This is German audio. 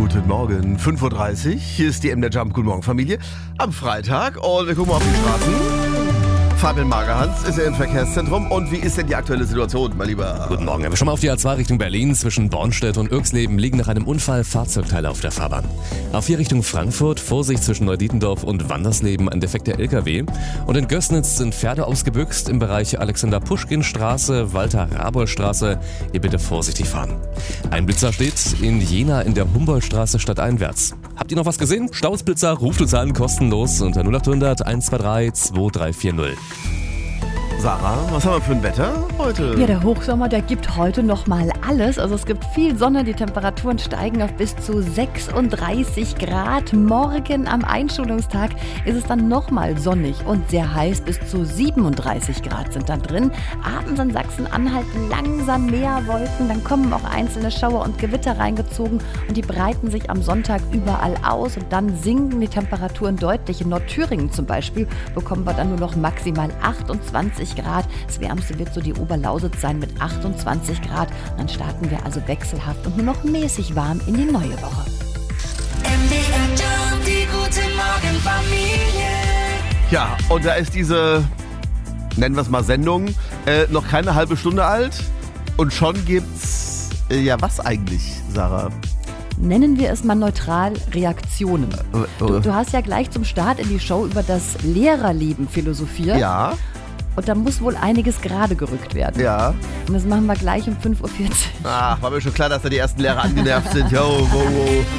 Guten Morgen, 5:30 Uhr, hier ist die MDR Jump. Guten Morgen, Familie. Am Freitag und wir gucken mal auf die Straßen. Fabian Magerhans ist ja im Verkehrszentrum. Und wie ist denn die aktuelle Situation, mein Lieber? Guten Morgen. Wir schauen mal auf die A2 Richtung Berlin. Zwischen Bornstedt und Irxleben liegen nach einem Unfall Fahrzeugteile auf der Fahrbahn. A4 Richtung Frankfurt, Vorsicht zwischen Neudietendorf und Wandersleben, ein defekter LKW. Und in Gößnitz sind Pferde ausgebüxt im Bereich Alexander-Puschkin-Straße, Walter-Raboll-Straße. Hier bitte vorsichtig fahren. Ein Blitzer steht in Jena in der Humboldtstraße stadteinwärts. Habt ihr noch was gesehen? Stausblitzer, ruft uns an, kostenlos unter 0800 123 2340. Sarah, was haben wir für ein Wetter heute? Ja, der Hochsommer, der gibt heute nochmal alles. Also es gibt viel Sonne, die Temperaturen steigen auf bis zu 36 Grad. Morgen am Einschulungstag ist es dann nochmal sonnig und sehr heiß. Bis zu 37 Grad sind da drin. Abends in Sachsen-Anhalt langsam mehr Wolken. Dann kommen auch einzelne Schauer und Gewitter reingezogen und die breiten sich am Sonntag überall aus. Und dann sinken die Temperaturen deutlich. In Nordthüringen zum Beispiel bekommen wir dann nur noch maximal 28 Grad. Das Wärmste wird so die Oberlausitz sein mit 28 Grad. Und dann starten wir also wechselhaft und nur noch mäßig warm in die neue Woche. MDR Jump, die gute Morgenfamilie. Ja, und da ist diese, nennen wir es mal Sendung, noch keine halbe Stunde alt. Und schon gibt's, ja was eigentlich, Sarah? Nennen wir es mal neutral Reaktionen. Du hast ja gleich zum Start in die Show über das Lehrerleben philosophiert. Ja. Und da muss wohl einiges gerade gerückt werden. Ja. Und das machen wir gleich um 5:40 Uhr. Ach, war mir schon klar, dass da die ersten Lehrer angenervt sind. Jo, wo.